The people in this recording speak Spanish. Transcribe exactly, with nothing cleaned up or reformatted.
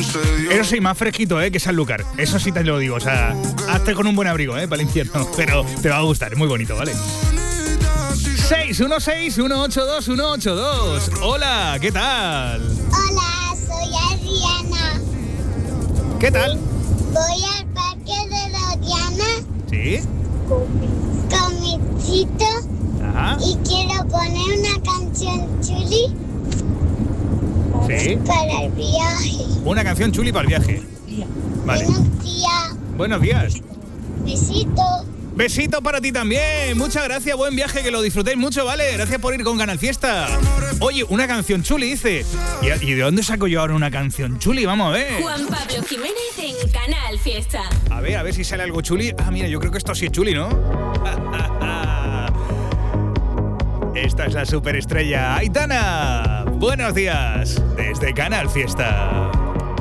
Eso sí, más fresquito, ¿eh? Que Sanlúcar. Eso sí te lo digo. O sea, hazte con un buen abrigo, ¿eh? Para el invierno. Pero te va a gustar, es muy bonito, ¿vale? seis uno seis, uno ocho dos, uno ocho dos. Hola, ¿qué tal? Hola, soy Adriana. ¿Qué tal? Voy al parque de Doriana. ¿Sí? Con mi chito. Ajá. Y quiero poner una canción chuli. Sí. Para el viaje. Una canción chuli para el viaje. Vale. Buenos días. Buenos días. Besito. Besito para ti también. Muchas gracias, buen viaje, que lo disfrutéis mucho, ¿vale? Gracias por ir con Canal Fiesta. Oye, una canción chuli, dice. ¿Y, ¿Y de dónde saco yo ahora una canción chuli? Vamos a ver. Juan Pablo Jiménez en Canal Fiesta. A ver, a ver si sale algo chuli. Ah, mira, yo creo que esto sí es chuli, ¿no? Esta es la superestrella Aitana. Buenos días desde Canal Fiesta.